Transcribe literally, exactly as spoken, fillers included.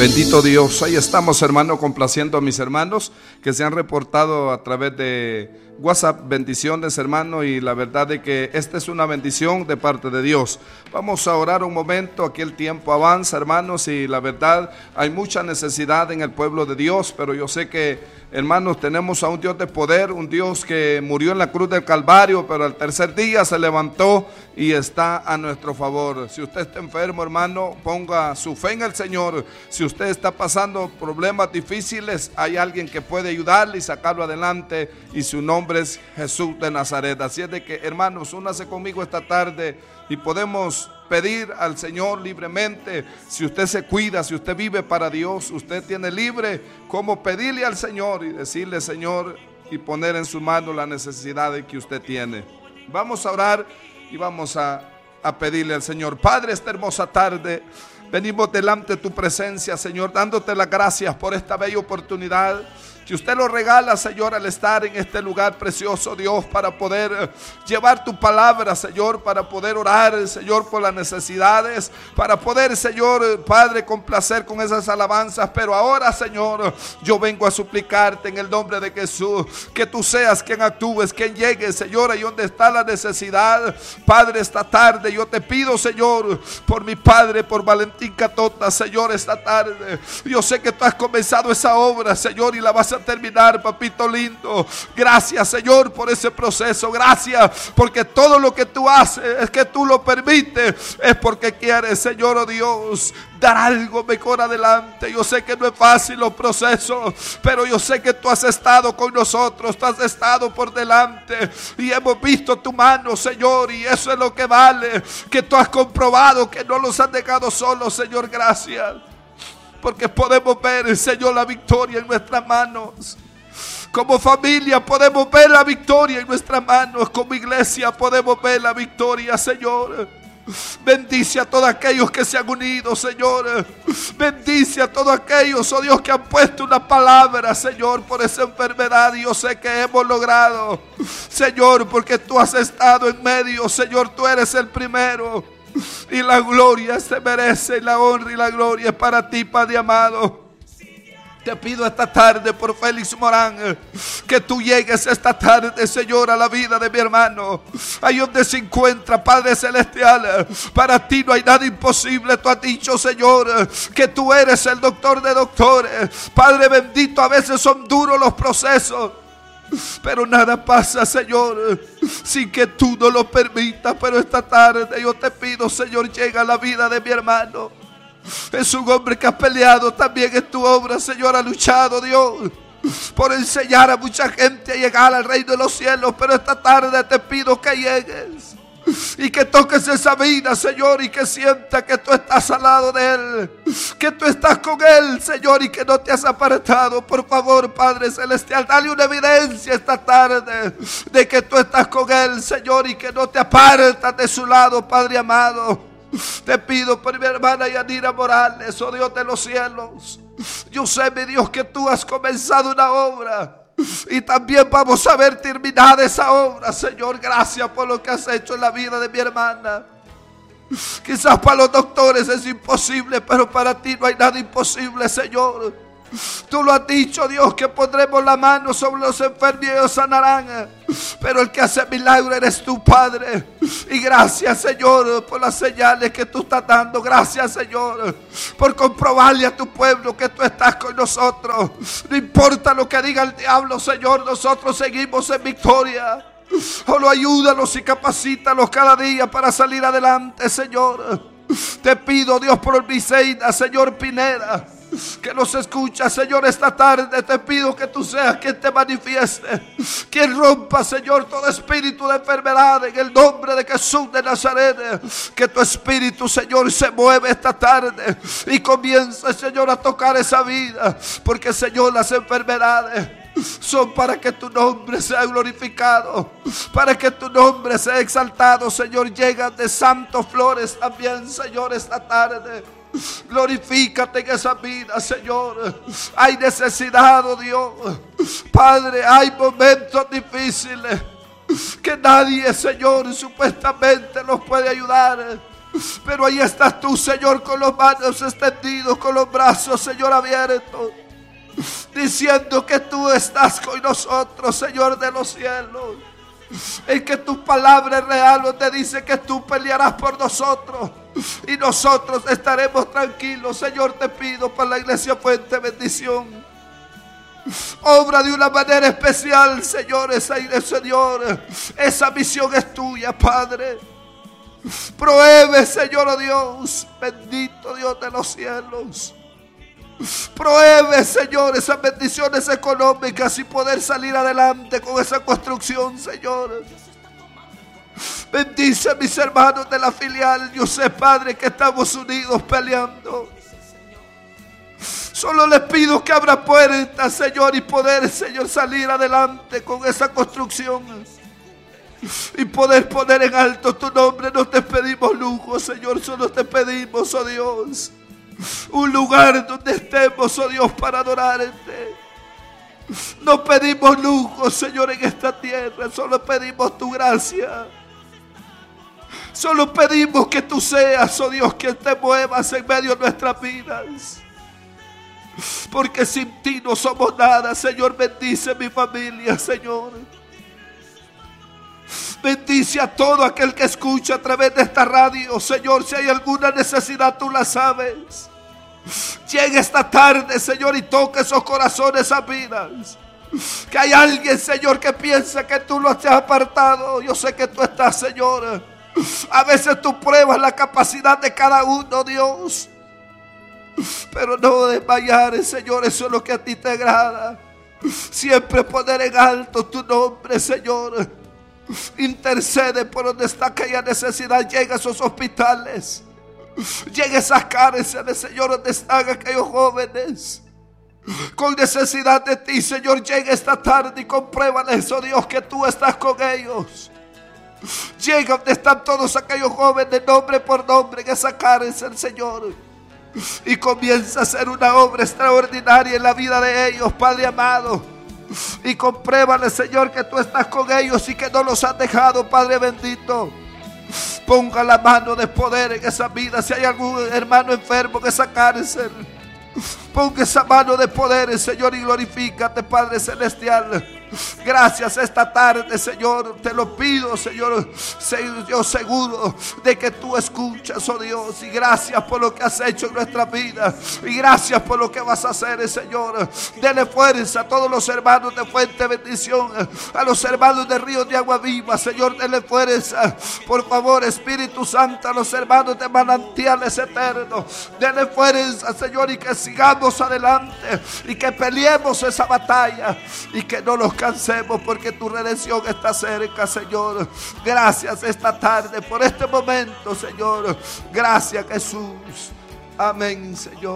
Bendito Dios, ahí estamos, hermano, complaciendo a mis hermanos que se han reportado a través de WhatsApp. Bendiciones, hermano, y la verdad es que esta es una bendición de parte de Dios. Vamos a orar un momento, aquí el tiempo avanza, hermanos, y la verdad hay mucha necesidad en el pueblo de Dios, pero yo sé que, hermanos, tenemos a un Dios de poder, un Dios que murió en la cruz del Calvario, pero al tercer día se levantó y está a nuestro favor. Si usted está enfermo, hermano, ponga su fe en el Señor. Si usted está pasando problemas difíciles, hay alguien que puede ayudarle y sacarlo adelante, y su nombre es Jesús de Nazaret. Así es de que, hermanos, únase conmigo esta tarde y podemos pedir al Señor libremente. Si usted se cuida, si usted vive para Dios, usted tiene libre como pedirle al Señor y decirle: Señor, y poner en su mano la necesidad que usted tiene. Vamos a orar y vamos a, a pedirle al Señor. Padre, esta hermosa tarde venimos delante de tu presencia, Señor, dándote las gracias por esta bella oportunidad que usted lo regala, Señor, al estar en este lugar precioso, Dios, para poder llevar tu palabra, Señor, para poder orar, Señor, por las necesidades, para poder, Señor, Padre, complacer con esas alabanzas. Pero ahora, Señor, yo vengo a suplicarte en el nombre de Jesús, que tú seas quien actúes, quien llegue, Señor, ahí donde está la necesidad. Padre, esta tarde yo te pido, Señor, por mi padre, por Valentín Catota, Señor, esta tarde, yo sé que tú has comenzado esa obra, Señor, y la vas a terminar, papito lindo. Gracias, Señor, por ese proceso. Gracias porque todo lo que tú haces es que tú lo permites, es porque quieres, Señor, oh Dios, dar algo mejor adelante. Yo sé que no es fácil los procesos, pero yo sé que tú has estado con nosotros, tú has estado por delante y hemos visto tu mano, Señor, y eso es lo que vale, que tú has comprobado que no los has dejado solos, Señor. Gracias porque podemos ver, Señor, la victoria en nuestras manos. Como familia podemos ver la victoria en nuestras manos. Como iglesia podemos ver la victoria, Señor. Bendice a todos aquellos que se han unido, Señor. Bendice a todos aquellos, oh Dios, que han puesto una palabra, Señor, por esa enfermedad. Y yo sé que hemos logrado, Señor, porque tú has estado en medio, Señor. Tú eres el primero. Y la gloria se merece, y la honra y la gloria es para ti, Padre amado. Te pido esta tarde por Félix Morán, que tú llegues esta tarde, Señor, a la vida de mi hermano, ahí donde se encuentra, Padre celestial. Para ti no hay nada imposible. Tú has dicho, Señor, que tú eres el doctor de doctores. Padre bendito, a veces son duros los procesos, pero nada pasa, Señor, sin que tú no lo permitas. Pero esta tarde yo te pido, Señor, llega a la vida de mi hermano. Es un hombre que ha peleado también en tu obra, Señor. Ha luchado, Dios, por enseñar a mucha gente a llegar al reino de los cielos. Pero esta tarde te pido que llegues y que toques esa vida, Señor, y que sienta que tú estás al lado de él, que tú estás con él, Señor, y que no te has apartado. Por favor, Padre celestial, dale una evidencia esta tarde de que tú estás con él, Señor, y que no te apartas de su lado, Padre amado. Te pido por mi hermana Yanira Morales, oh Dios de los cielos. Yo sé, mi Dios, que tú has comenzado una obra y también vamos a ver terminada esa obra, Señor. Gracias por lo que has hecho en la vida de mi hermana. Quizás para los doctores es imposible, pero para ti no hay nada imposible, Señor. Tú lo has dicho, Dios, que pondremos la mano sobre los enfermos y ellos sanarán. Pero el que hace milagro eres tú, Padre. Y gracias, Señor, por las señales que tú estás dando. Gracias, Señor, por comprobarle a tu pueblo que tú estás con nosotros. No importa lo que diga el diablo, Señor, nosotros seguimos en victoria. Solo ayúdanos y capacítanos cada día para salir adelante, Señor. Te pido, Dios, por Olviseida, Señor Pineda, que nos escucha, Señor, esta tarde. Te pido que tú seas quien te manifieste, quien rompa, Señor, todo espíritu de enfermedad en el nombre de Jesús de Nazaret. Que tu espíritu, Señor, se mueve esta tarde y comience, Señor, a tocar esa vida, porque, Señor, las enfermedades son para que tu nombre sea glorificado, para que tu nombre sea exaltado, Señor. Llegan de Santos Flores también, Señor, esta tarde. Glorifícate en esa vida, Señor. Hay necesidad, oh Dios. Padre, hay momentos difíciles que nadie, Señor, supuestamente nos puede ayudar. Pero ahí estás tú, Señor, con los manos extendidos, con los brazos, Señor, abiertos, diciendo que tú estás con nosotros, Señor de los cielos. En que tu palabra es real, donde dice que tú pelearás por nosotros y nosotros estaremos tranquilos. Señor, te pido para la iglesia Puente Bendición, obra de una manera especial, Señor, esa, Señor, esa misión es tuya, Padre. Prohíbe, Señor, oh Dios, bendito Dios de los cielos. Prohíbe, Señor, esas bendiciones económicas y poder salir adelante con esa construcción, Señor. Bendice a mis hermanos de la filial. Yo sé, Padre, que estamos unidos peleando. Solo les pido que abra puertas, Señor, y poder, Señor, salir adelante con esa construcción y poder poner en alto tu nombre. No te pedimos lujo, Señor, solo te pedimos, oh Dios, un lugar donde estemos, oh Dios, para adorarte. No pedimos lujo, Señor, en esta tierra. Solo pedimos tu gracia. Solo pedimos que tú seas, oh Dios, quien te muevas en medio de nuestras vidas. Porque sin ti no somos nada. Señor, bendice mi familia, Señor. Bendice a todo aquel que escucha a través de esta radio. Señor, si hay alguna necesidad, tú la sabes. Llega esta tarde, Señor, y toca esos corazones, esas vidas. Que hay alguien, Señor, que piensa que tú lo has apartado. Yo sé que tú estás, Señor. A veces tú pruebas la capacidad de cada uno, Dios. Pero no desmayar, Señor, eso es lo que a ti te agrada. Siempre poner en alto tu nombre, Señor. Intercede por donde está aquella necesidad. Llega a esos hospitales. Llega a esas cárceles, Señor, donde están aquellos jóvenes con necesidad de ti, Señor. Llega esta tarde y compruébales, oh Dios, que tú estás con ellos. Llega donde están todos aquellos jóvenes, nombre por nombre, en esa cárcel, Señor, y comienza a hacer una obra extraordinaria en la vida de ellos, Padre amado. Y compruébale, Señor, que tú estás con ellos y que no los has dejado, Padre bendito. Ponga la mano de poder en esa vida. Si hay algún hermano enfermo en esa cárcel, ponga esa mano de poder, Señor, y glorifícate, Padre celestial. Gracias esta tarde, Señor, te lo pido, Señor. Yo seguro de que tú escuchas, oh Dios. Y gracias por lo que has hecho en nuestra vida. Y gracias por lo que vas a hacer, Señor. Dele fuerza a todos los hermanos de Fuente Bendición, a los hermanos de Río de Agua Viva, Señor, dele fuerza. Por favor, Espíritu Santo, a los hermanos de Manantiales Eternos, dele fuerza, Señor, y que sigamos adelante y que peleemos esa batalla y que no nos cansemos, porque tu redención está cerca, Señor. Gracias esta tarde por este momento, Señor. Gracias, Jesús. Amén, Señor.